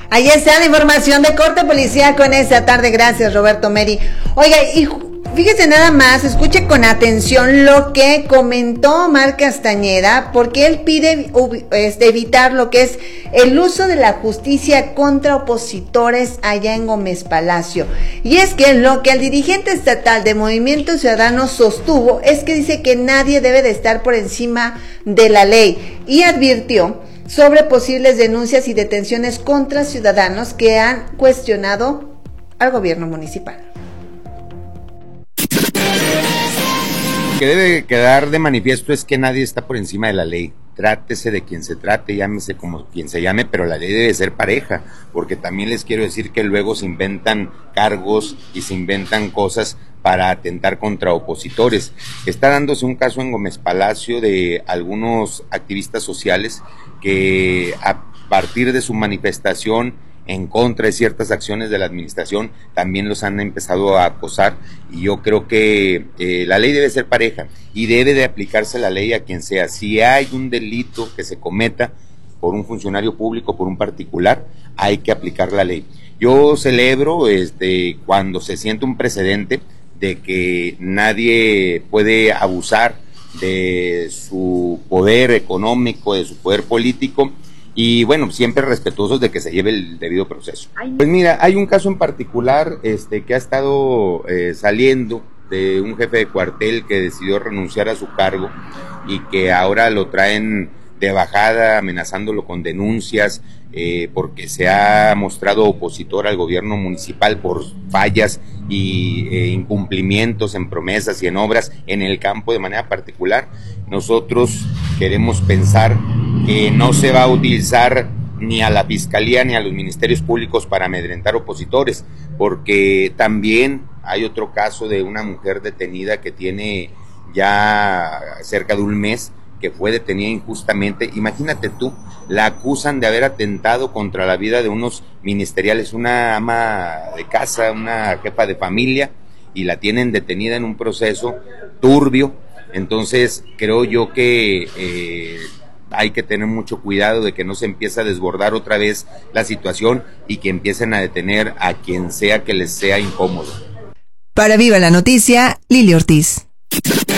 Ahí está la información de corte policíaco en esta tarde. Gracias, Roberto Meri. Oiga, y fíjese nada más, escuche con atención lo que comentó Omar Castañeda, porque él pide evitar lo que es el uso de la justicia contra opositores allá en Gómez Palacio. Y es que lo que el dirigente estatal de Movimiento Ciudadano sostuvo es que dice que nadie debe de estar por encima de la ley, y advirtió sobre posibles denuncias y detenciones contra ciudadanos que han cuestionado al gobierno municipal. Lo que debe quedar de manifiesto es que nadie está por encima de la ley. Trátese de quien se trate, llámese como quien se llame, pero la ley debe ser pareja, porque también les quiero decir que luego se inventan cargos y se inventan cosas para atentar contra opositores. Está dándose un caso en Gómez Palacio de algunos activistas sociales que a partir de su manifestación en contra de ciertas acciones de la administración también los han empezado a acosar, y yo creo que la ley debe ser pareja y debe de aplicarse la ley a quien sea. Si hay un delito que se cometa por un funcionario público, por un particular, hay que aplicar la ley. Yo celebro cuando se siente un precedente de que nadie puede abusar de su poder económico, de su poder político, y bueno, siempre respetuosos de que se lleve el debido proceso. Pues mira, hay un caso en particular que ha estado saliendo de un jefe de cuartel que decidió renunciar a su cargo y que ahora lo traen de bajada, amenazándolo con denuncias, porque se ha mostrado opositor al gobierno municipal por fallas y incumplimientos en promesas y en obras en el campo de manera particular. Nosotros queremos pensar que no se va a utilizar ni a la Fiscalía ni a los ministerios públicos para amedrentar opositores, porque también hay otro caso de una mujer detenida que tiene ya cerca de un mes, que fue detenida injustamente. Imagínate tú, la acusan de haber atentado contra la vida de unos ministeriales, una ama de casa, una jefa de familia, y la tienen detenida en un proceso turbio. Entonces creo yo que hay que tener mucho cuidado de que no se empiece a desbordar otra vez la situación y que empiecen a detener a quien sea que les sea incómodo. Para Viva la Noticia, Lili Ortiz.